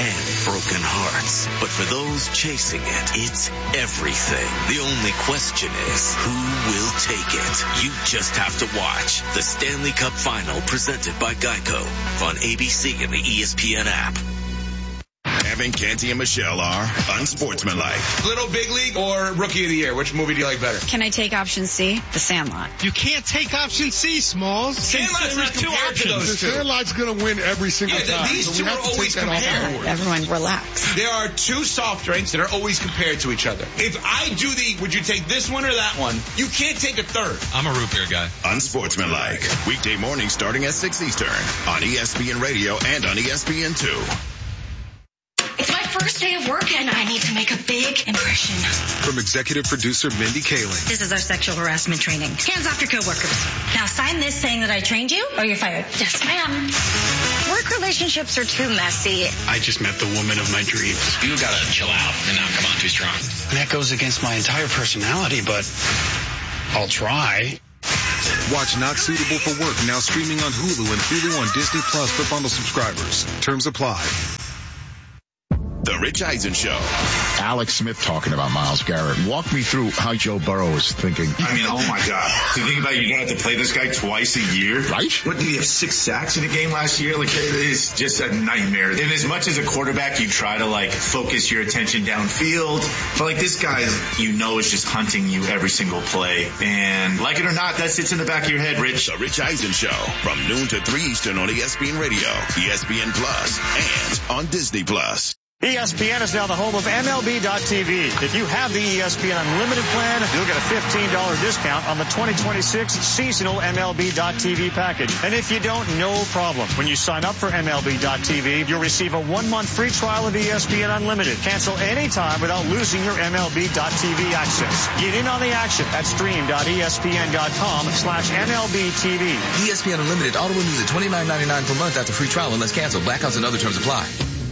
and broken hearts. But for those chasing it, it's everything. The only question is, who will take it? You just have to watch the Stanley Cup Final presented by Geico on ABC and the ESPN app. Evan, Canty, and Michelle are unsportsmanlike. Little Big League or Rookie of the Year? Which movie do you like better? Can I take option C? The Sandlot. You can't take option C, Smalls. Sandlot's not two options. The Sandlot's going to win every single time. These two are always compared. Everyone relax. There are two soft drinks that are always compared to each other. If I do would you take this one or that one? You can't take a third. I'm a root beer guy. Unsportsmanlike. Weekday mornings starting at 6 Eastern on ESPN Radio and on ESPN2. It's my first day of work, and I need to make a big impression. From executive producer Mindy Kaling. This is our sexual harassment training. Hands off your coworkers. Now sign this saying that I trained you, or you're fired. Yes, ma'am. Work relationships are too messy. I just met the woman of my dreams. You gotta chill out and not come on too strong. And that goes against my entire personality, but I'll try. Watch Not Suitable for Work now streaming on Hulu and Hulu on Disney Plus for bundle subscribers. Terms apply. The Rich Eisen Show. Alex Smith talking about Myles Garrett. Walk me through how Joe Burrow is thinking. I mean, oh my God. To think about it, you're going to have to play this guy twice a year. Right? What, did he have 6 sacks in a game last year? Like, it is just a nightmare. And as much as a quarterback, you try to, focus your attention downfield. But, this guy, is just hunting you every single play. And, like it or not, that sits in the back of your head, Rich. The Rich Eisen Show from noon to 3 Eastern on ESPN Radio, ESPN Plus, and on Disney Plus. ESPN is now the home of MLB.TV. If you have the ESPN Unlimited plan, you'll get a $15 discount on the 2026 seasonal MLB.TV package. And if you don't, no problem. When you sign up for MLB.TV, you'll receive a 1-month free trial of ESPN Unlimited. Cancel anytime without losing your MLB.TV access. Get in on the action at stream.espn.com/MLBTV. ESPN Unlimited auto renews at $29.99 per month after free trial unless canceled. Blackouts and other terms apply.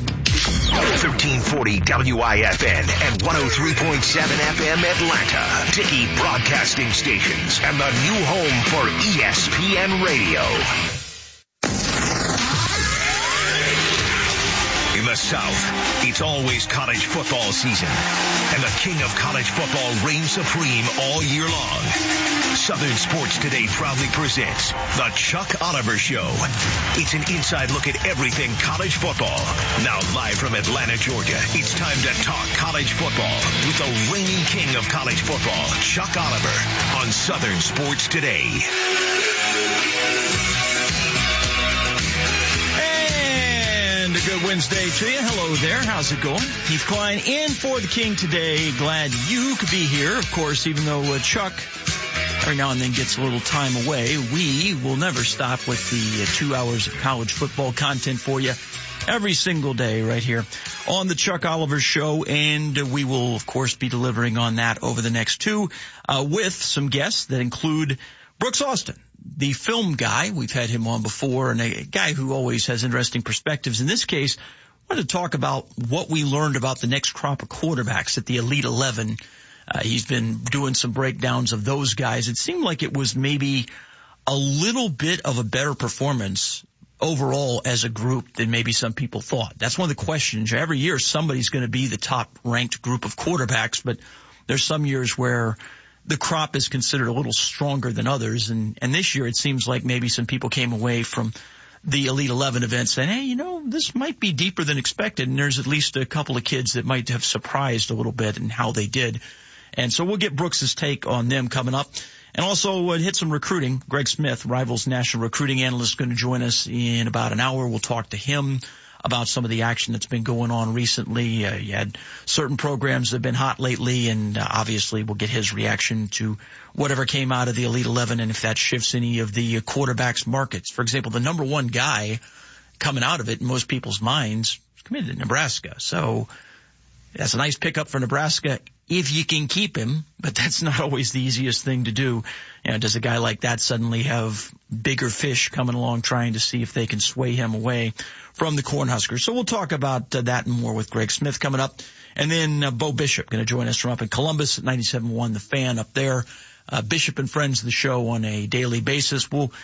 1340 WIFN and 103.7 FM Atlanta. Dickey Broadcasting Stations and the new home for ESPN Radio. In the South, it's always college football season, and the king of college football reigns supreme all year long. Southern Sports Today proudly presents The Chuck Oliver Show. It's an inside look at everything college football. Now live from Atlanta, Georgia, it's time to talk college football with the reigning king of college football, Chuck Oliver, on Southern Sports Today. And a good Wednesday to you. Hello there. How's it going? Heath Klein in for the king today. Glad you could be here. Of course, even though Chuck every now and then gets a little time away, we will never stop with the 2 hours of college football content for you every single day right here on the Chuck Oliver Show. And we will, of course, be delivering on that over the next 2 with some guests that include Brooks Austin, the film guy. We've had him on before, and a guy who always has interesting perspectives. In this case, I wanted to talk about what we learned about the next crop of quarterbacks at the Elite 11. He's been doing some breakdowns of those guys. It seemed like it was maybe a little bit of a better performance overall as a group than maybe some people thought. That's one of the questions. Every year somebody's going to be the top-ranked group of quarterbacks, but there's some years where the crop is considered a little stronger than others. And this year it seems like maybe some people came away from the Elite 11 event saying, hey, this might be deeper than expected. And there's at least a couple of kids that might have surprised a little bit in how they did. And so we'll get Brooks's take on them coming up. And also hit some recruiting. Greg Smith, Rivals national recruiting analyst, is going to join us in about an hour. We'll talk to him about some of the action that's been going on recently. You had certain programs that have been hot lately, and obviously we'll get his reaction to whatever came out of the Elite 11 and if that shifts any of the quarterbacks' markets. For example, the number one guy coming out of it in most people's minds is committed to Nebraska. So that's a nice pickup for Nebraska if you can keep him, but that's not always the easiest thing to do. Does a guy like that suddenly have bigger fish coming along trying to see if they can sway him away from the Cornhuskers? So we'll talk about that and more with Greg Smith coming up. And then Bo Bishop going to join us from up in Columbus at 97.1 The Fan up there. Bishop and friends of the show on a daily basis. We'll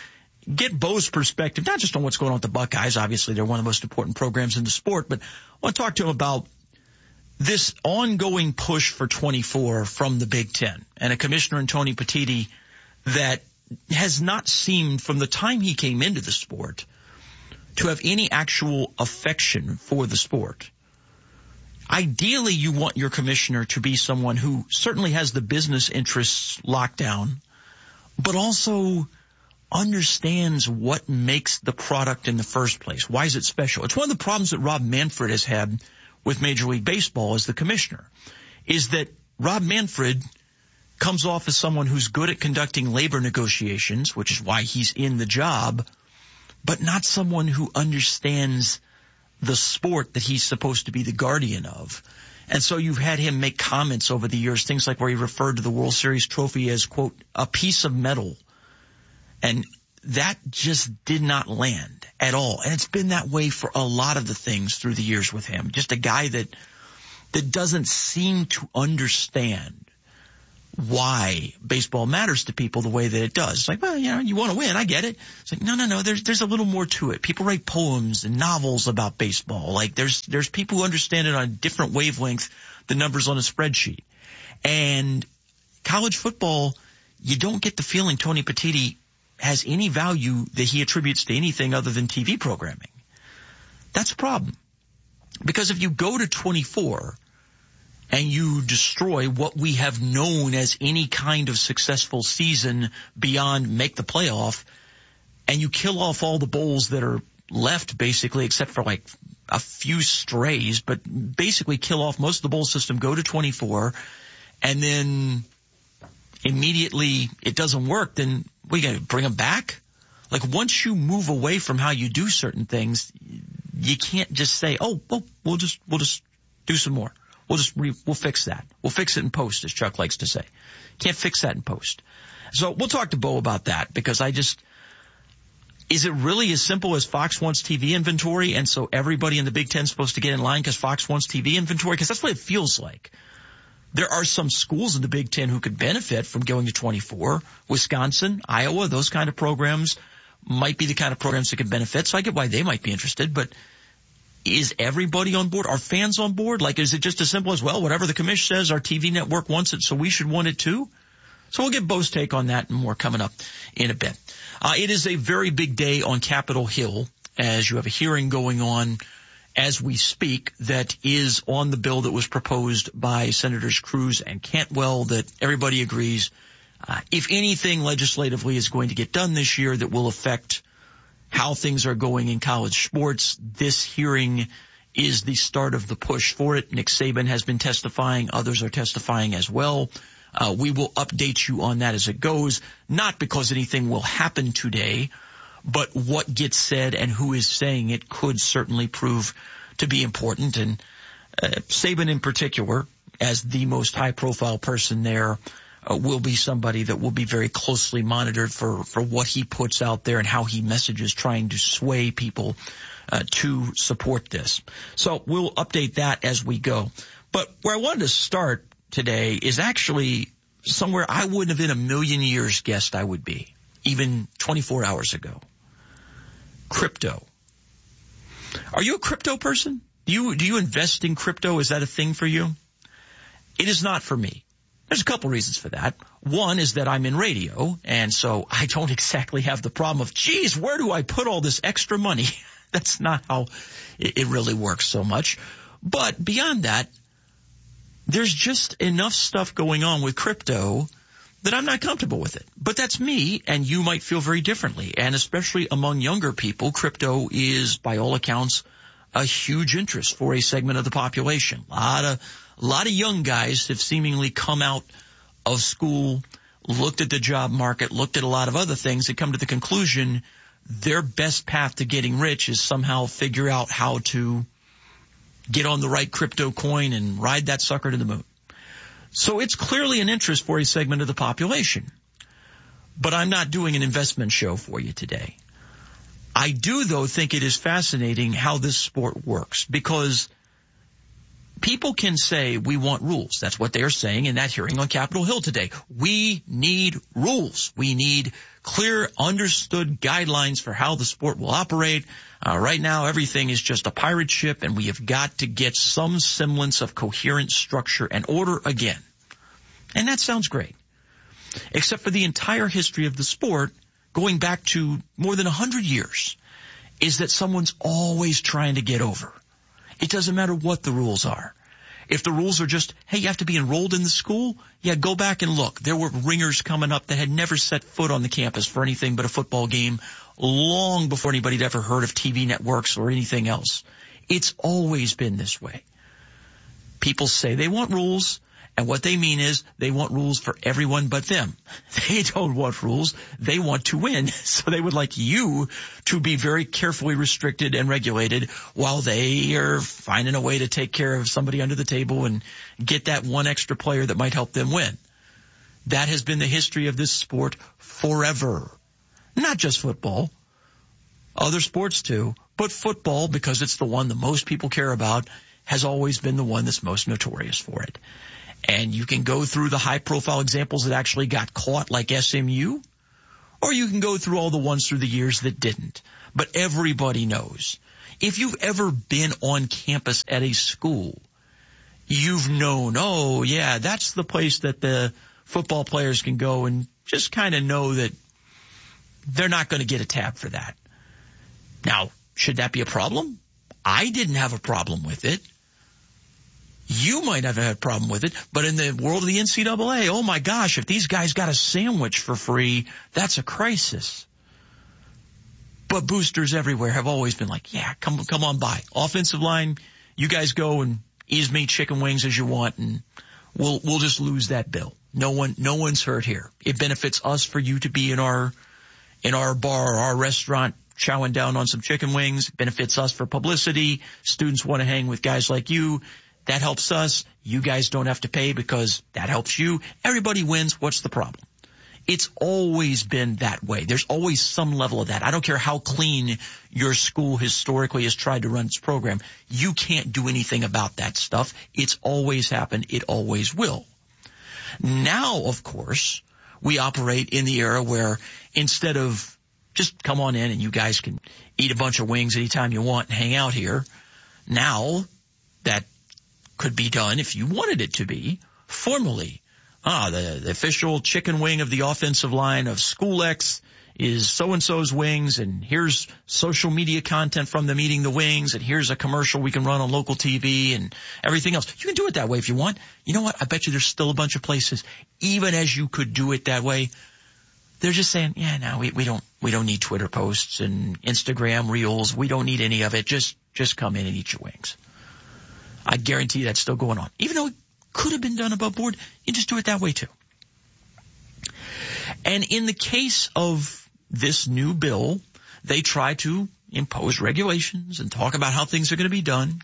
get Bo's perspective, not just on what's going on with the Buckeyes. Obviously, they're one of the most important programs in the sport, but I want to talk to him about this ongoing push for 24 from the Big Ten and a commissioner in Tony Petitti that has not seemed from the time he came into the sport to have any actual affection for the sport. Ideally, you want your commissioner to be someone who certainly has the business interests locked down, but also understands what makes the product in the first place. Why is it special? It's one of the problems that Rob Manfred has had with Major League Baseball as the commissioner, is that Rob Manfred comes off as someone who's good at conducting labor negotiations, which is why he's in the job, but not someone who understands the sport that he's supposed to be the guardian of. And so you've had him make comments over the years, things like where he referred to the World Series trophy as, quote, a piece of metal. And that just did not land at all. And it's been that way for a lot of the things through the years with him. Just a guy that doesn't seem to understand why baseball matters to people the way that it does. It's like, well, you want to win. I get it. It's like, no. There's a little more to it. People write poems and novels about baseball. Like there's people who understand it on a different wavelength than numbers on a spreadsheet. And college football, you don't get the feeling Tony Petitti has any value that he attributes to anything other than TV programming. That's a problem. Because if you go to 24 and you destroy what we have known as any kind of successful season beyond make the playoff, and you kill off all the bowls that are left basically, except for like a few strays, but basically kill off most of the bowl system, go to 24, and then immediately it doesn't work, then we got to bring them back? Like once you move away from how you do certain things, you can't just say, oh, we'll just do some more. We'll fix that. We'll fix it in post, as Chuck likes to say. Can't fix that in post. So we'll talk to Bo about that, because is it really as simple as Fox wants TV inventory and so everybody in the Big Ten is supposed to get in line because Fox wants TV inventory? Because that's what it feels like. There are some schools in the Big Ten who could benefit from going to 24. Wisconsin, Iowa, those kind of programs might be the kind of programs that could benefit. So I get why they might be interested, but is everybody on board? Are fans on board? Like, is it just as simple as, well, whatever the commission says, our TV network wants it, so we should want it too? So we'll get Bo's take on that and more coming up in a bit. It is a very big day on Capitol Hill, as you have a hearing going on as we speak that is on the bill that was proposed by Senators Cruz and Cantwell that everybody agrees, if anything legislatively is going to get done this year that will affect how things are going in college sports, this hearing is the start of the push for it. Nick Saban has been testifying. Others are testifying as well. We will update you on that as it goes, not because anything will happen today, but what gets said and who is saying it could certainly prove to be important. And Saban in particular, as the most high-profile person there, will be somebody that will be very closely monitored for what he puts out there and how he messages, trying to sway people to support this. So we'll update that as we go. But where I wanted to start today is actually somewhere I wouldn't have in a million years guessed I would be, even 24 hours ago. Crypto. Are you a crypto person? Do you invest in crypto? Is that a thing for you? It is not for me. There's a couple reasons for that. One is that I'm in radio, and so I don't exactly have the problem of, geez, where do I put all this extra money? That's not how it really works so much. But beyond that, there's just enough stuff going on with crypto that I'm not comfortable with it. But that's me, and you might feel very differently. And especially among younger people, crypto is, by all accounts, a huge interest for a segment of the population. A lot of young guys have seemingly come out of school, looked at the job market, looked at a lot of other things, and come to the conclusion their best path to getting rich is somehow figure out how to get on the right crypto coin and ride that sucker to the moon. So it's clearly an interest for a segment of the population. But I'm not doing an investment show for you today. I do, though, think it is fascinating how this sport works, because people can say we want rules. That's what they're saying in that hearing on Capitol Hill today. We need rules. We need clear, understood guidelines for how the sport will operate. Right now, everything is just a pirate ship, and we have got to get some semblance of coherent structure and order again. And that sounds great. Except for the entire history of the sport, going back to more than 100 years, is that someone's always trying to get over. It doesn't matter what the rules are. If the rules are just, hey, you have to be enrolled in the school, yeah, go back and look. There were ringers coming up that had never set foot on the campus for anything but a football game long before anybody had ever heard of TV networks or anything else. It's always been this way. People say they want rules, and what they mean is they want rules for everyone but them. They don't want rules. They want to win. So they would like you to be very carefully restricted and regulated while they are finding a way to take care of somebody under the table and get that one extra player that might help them win. That has been the history of this sport forever. Not just football. Other sports too. But football, because it's the one the most people care about, has always been the one that's most notorious for it. And you can go through the high-profile examples that actually got caught, like SMU, or you can go through all the ones through the years that didn't. But everybody knows. If you've ever been on campus at a school, you've known, oh, yeah, that's the place that the football players can go and just kind of know that they're not going to get a tab for that. Now, should that be a problem? I didn't have a problem with it. You might have had a problem with it, but in the world of the NCAA, oh my gosh, if these guys got a sandwich for free, that's a crisis. But boosters everywhere have always been like, yeah, come on by. Offensive line, you guys go and eat as many chicken wings as you want, and we'll just lose that bill. No one's hurt here. It benefits us for you to be in our bar or our restaurant chowing down on some chicken wings. It benefits us for publicity. Students want to hang with guys like you. That helps us. You guys don't have to pay because that helps you. Everybody wins. What's the problem? It's always been that way. There's always some level of that. I don't care how clean your school historically has tried to run its program. You can't do anything about that stuff. It's always happened. It always will. Now, of course, we operate in the era where instead of just come on in and you guys can eat a bunch of wings anytime you want and hang out here, now that could be done if you wanted it to be formally. The official chicken wing of the offensive line of School X is so-and-so's wings, and here's social media content from them eating the wings, and here's a commercial we can run on local TV and everything else. You can do it that way if you want. You know what? I bet you there's still a bunch of places, even as you could do it that way, they're just saying, yeah, no, we don't need Twitter posts and Instagram reels. We don't need any of it. Just come in and eat your wings. I guarantee that's still going on. Even though it could have been done above board, you just do it that way too. And in the case of this new bill, they try to impose regulations and talk about how things are going to be done.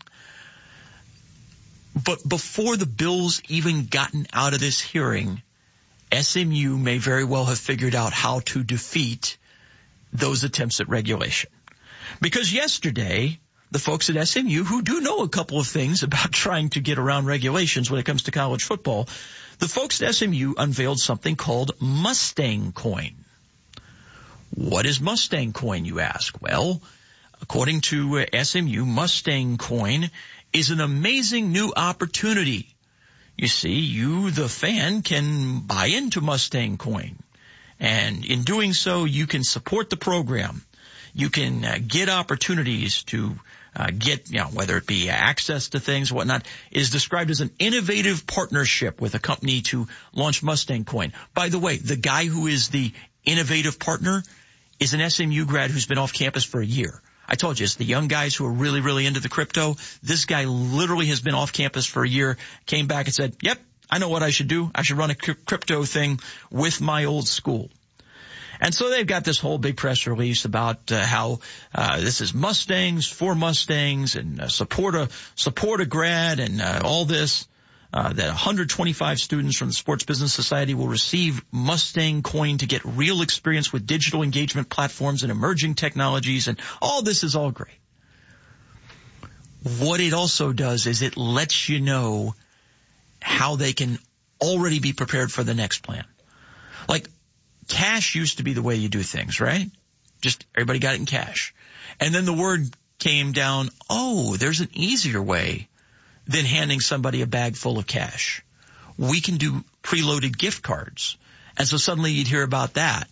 But before the bill's even gotten out of this hearing, SMU may very well have figured out how to defeat those attempts at regulation. Because yesterday, the folks at SMU, who do know a couple of things about trying to get around regulations when it comes to college football, the folks at SMU unveiled something called Mustang Coin. What is Mustang Coin, you ask? Well, according to SMU, Mustang Coin is an amazing new opportunity. You see, you, the fan, can buy into Mustang Coin. And in doing so, you can support the program. You can get opportunities to get, whether it be access to things, whatnot, is described as an innovative partnership with a company to launch Mustang Coin. By the way, the guy who is the innovative partner is an SMU grad who's been off campus for a year. I told you, it's the young guys who are really, really into the crypto. This guy literally has been off campus for a year, came back and said, yep, I know what I should do. I should run a crypto thing with my old school. And so they've got this whole big press release about how this is Mustangs for Mustangs and support a grad and all this. That 125 students from the Sports Business Society will receive Mustang Coin to get real experience with digital engagement platforms and emerging technologies, and all this is all great. what it also does is it lets you know how they can already be prepared for the next plan. Like, cash used to be the way you do things, right? Just everybody got it in cash. And then the word came down, oh, there's an easier way than handing somebody a bag full of cash. We can do preloaded gift cards. And so suddenly you'd hear about that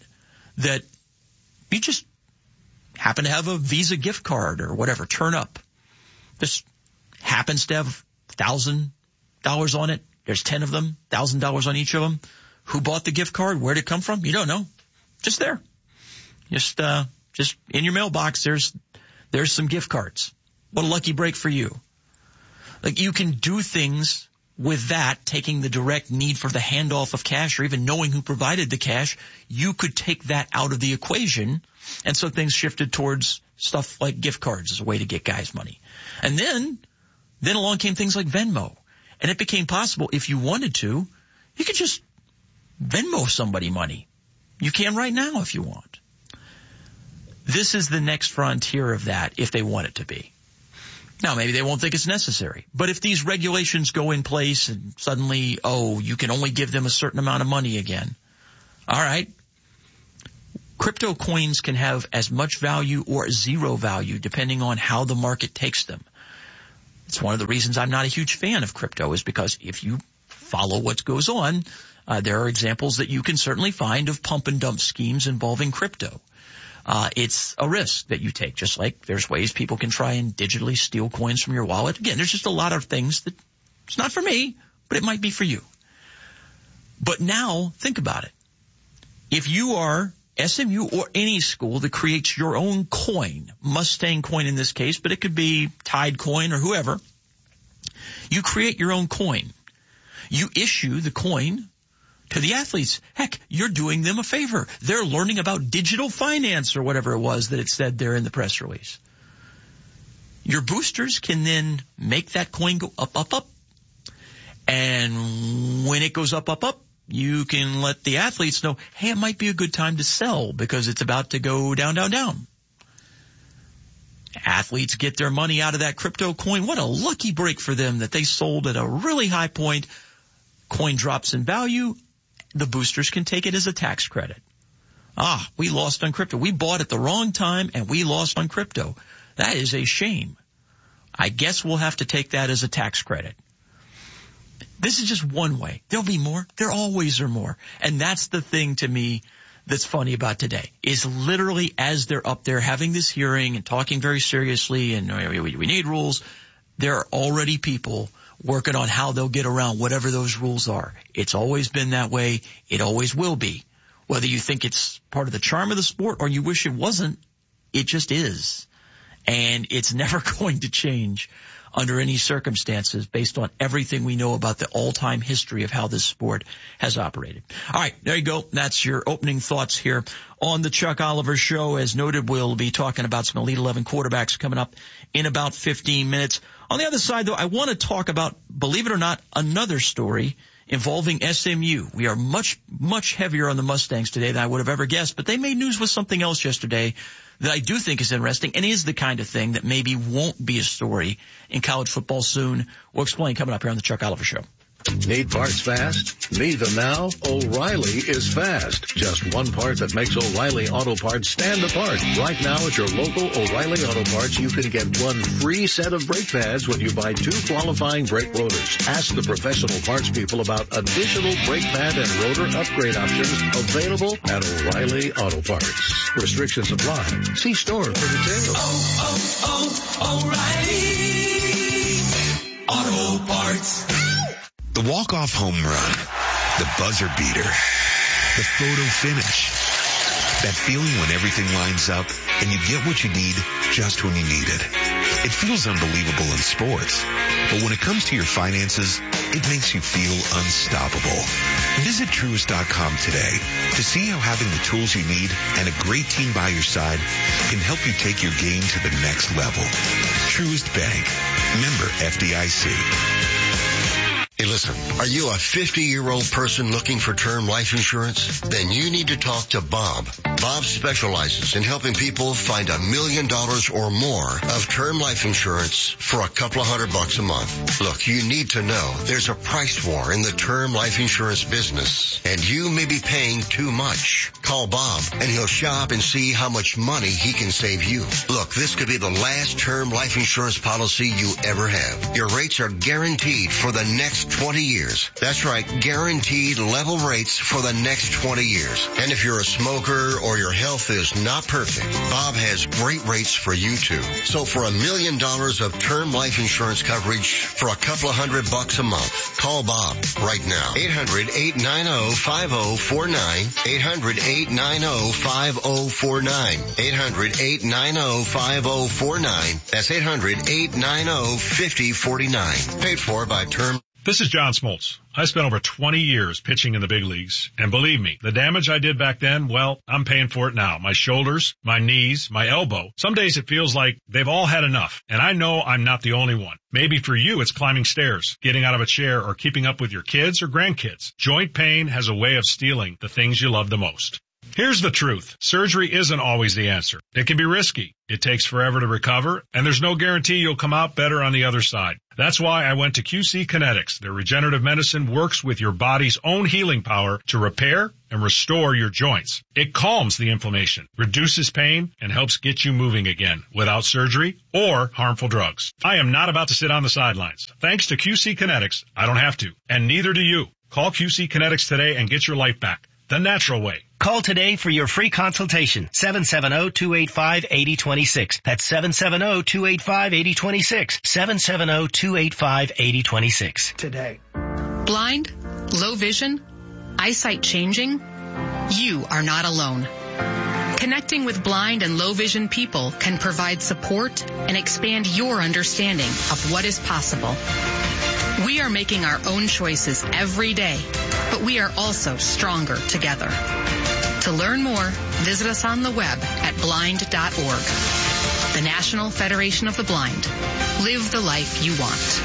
you just happen to have a Visa gift card or whatever, turn up. This happens to have $1,000 on it. There's 10 of them, $1,000 on each of them. Who bought the gift card? Where'd it come from? You don't know. Just there. Just in your mailbox, there's some gift cards. What a lucky break for you. Like, you can do things with that, taking the direct need for the handoff of cash or even knowing who provided the cash. You could take that out of the equation. And so things shifted towards stuff like gift cards as a way to get guys money. And then along came things like Venmo. And it became possible, if you wanted to, you could just Venmo somebody money. You can right now if you want. This is the next frontier of that if they want it to be. Now, maybe they won't think it's necessary. But if these regulations go in place and suddenly, you can only give them a certain amount of money again. All right. Crypto coins can have as much value or zero value depending on how the market takes them. It's one of the reasons I'm not a huge fan of crypto, is because if you follow what goes on, there are examples that you can certainly find of pump and dump schemes involving crypto. It's a risk that you take, just like there's ways people can try and digitally steal coins from your wallet. Again, there's just a lot of things that it's not for me, but it might be for you. But now, think about it. If you are SMU or any school that creates your own coin, Mustang coin in this case, but it could be Tide coin or whoever, you create your own coin. You issue the coin to the athletes. Heck, you're doing them a favor. They're learning about digital finance or whatever it was that it said there in the press release. Your boosters can then make that coin go up, up, up. And when it goes up, up, up, you can let the athletes know, hey, it might be a good time to sell because it's about to go down, down, down. Athletes get their money out of that crypto coin. What a lucky break for them that they sold at a really high point. Coin drops in value. The boosters can take it as a tax credit. We lost on crypto. We bought at the wrong time and we lost on crypto. That is a shame. I guess we'll have to take that as a tax credit. This is just one way. There'll be more. There always are more. And that's the thing to me that's funny about today, is literally as they're up there having this hearing and talking very seriously and we need rules, there are already people working on how they'll get around whatever those rules are. It's always been that way. It always will be. Whether you think it's part of the charm of the sport or you wish it wasn't, it just is. And it's never going to change under any circumstances based on everything we know about the all-time history of how this sport has operated. All right, there you go. That's your opening thoughts here on the Chuck Oliver Show. As noted, we'll be talking about some Elite 11 quarterbacks coming up in about 15 minutes. On the other side, though, I want to talk about, believe it or not, another story involving SMU. We are much, much heavier on the Mustangs today than I would have ever guessed, but they made news with something else yesterday that I do think is interesting and is the kind of thing that maybe won't be a story in college football soon. We'll explain coming up here on the Chuck Oliver Show. Need parts fast? Need them now? O'Reilly is fast. Just one part that makes O'Reilly Auto Parts stand apart. Right now at your local O'Reilly Auto Parts, you can get one free set of brake pads when you buy 2 qualifying brake rotors. Ask the professional parts people about additional brake pad and rotor upgrade options available at O'Reilly Auto Parts. Restrictions apply. See store for details. O'Reilly Auto Parts. The walk-off home run, the buzzer beater, the photo finish, that feeling when everything lines up and you get what you need just when you need it. It feels unbelievable in sports, but when it comes to your finances, it makes you feel unstoppable. Visit Truist.com today to see how having the tools you need and a great team by your side can help you take your game to the next level. Truist Bank, member FDIC. Hey, listen, are you a 50-year-old person looking for term life insurance? Then you need to talk to Bob. Bob specializes in helping people find $1 million or more of term life insurance for a couple of $100 a month. Look, you need to know there's a price war in the term life insurance business, and you may be paying too much. Call Bob, and he'll shop and see how much money he can save you. Look, this could be the last term life insurance policy you ever have. Your rates are guaranteed for the next 20 years. That's right, guaranteed level rates for the next 20 years. And if you're a smoker or your health is not perfect, Bob has great rates for you too. So for $1 million of term life insurance coverage for a couple of $100 a month, call Bob right now. 800-890-5049. 800-890-5049. 800-890-5049. That's 800-890-5049. Paid for by Term. This is John Smoltz. I spent over 20 years pitching in the big leagues, and believe me, the damage I did back then, well, I'm paying for it now. My shoulders, my knees, my elbow. Some days it feels like they've all had enough, and I know I'm not the only one. Maybe for you, it's climbing stairs, getting out of a chair, or keeping up with your kids or grandkids. Joint pain has a way of stealing the things you love the most. Here's the truth. Surgery isn't always the answer. It can be risky. It takes forever to recover, and there's no guarantee you'll come out better on the other side. That's why I went to QC Kinetics. Their regenerative medicine works with your body's own healing power to repair and restore your joints. It calms the inflammation, reduces pain, and helps get you moving again without surgery or harmful drugs. I am not about to sit on the sidelines. Thanks to QC Kinetics, I don't have to, and neither do you. Call QC Kinetics today and get your life back the natural way. Call today for your free consultation. 770-285-8026. That's 770-285-8026. 770-285-8026. Today. Blind? Low vision? Eyesight changing? You are not alone. Connecting with blind and low vision people can provide support and expand your understanding of what is possible. We are making our own choices every day, but we are also stronger together. To learn more, visit us on the web at blind.org. The National Federation of the Blind. Live the life you want.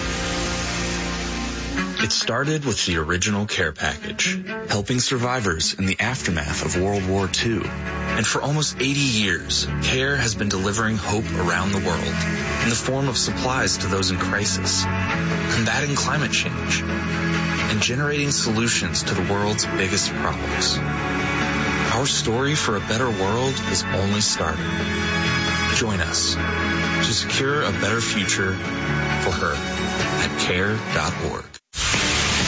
It started with the original care package, helping survivors in the aftermath of World War II. And for almost 80 years, CARE has been delivering hope around the world in the form of supplies to those in crisis, combating climate change, and generating solutions to the world's biggest problems. Our story for a better world is only starting. Join us to secure a better future for her at care.org.